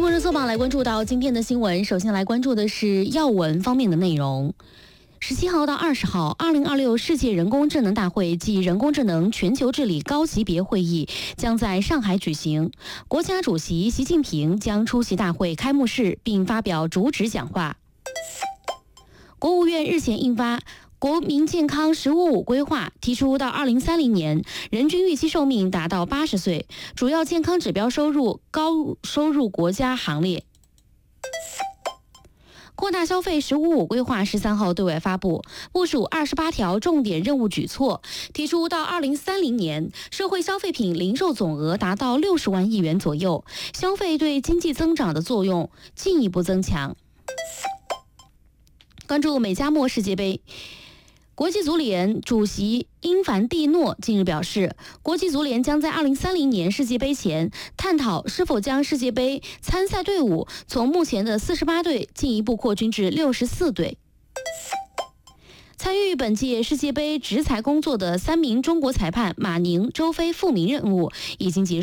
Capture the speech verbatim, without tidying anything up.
闻热搜榜来关注到今天的新闻，首先来关注的是要闻方面的内容。十七号到二十号，二零二六世界人工智能大会暨人工智能全球治理高级别会议将在上海举行。国家主席习近平将出席大会开幕式并发表主旨讲话。国务院日前印发《国民健康“十五五”规划》，提出到二零三零年，人均预期寿命达到八十岁，主要健康指标收入高收入国家行列。扩大消费“十五五”规划十三号对外发布，部署二十八条重点任务举措，提出到二零三零年，社会消费品零售总额达到六十万亿元左右，消费对经济增长的作用进一步增强。关注美加墨世界杯。国际足联主席因凡蒂诺近日表示，国际足联将在二零三零年世界杯前探讨是否将世界杯参赛队伍从目前的四十八队进一步扩军至六十四队。参与本届世界杯执裁工作的三名中国裁判马宁、周飞、傅明任务已经结束。